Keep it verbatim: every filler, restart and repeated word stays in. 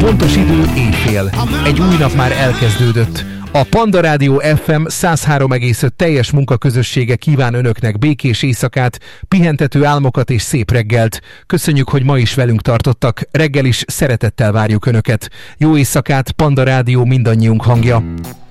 pontos idő éjfél. Egy új nap már elkezdődött. A Panda Rádió ef em száz három egész öt teljes munkaközössége kíván önöknek békés éjszakát, pihentető álmokat és szép reggelt. Köszönjük, hogy ma is velünk tartottak. Reggel is szeretettel várjuk önöket. Jó éjszakát, Panda Rádió mindannyiunk hangja.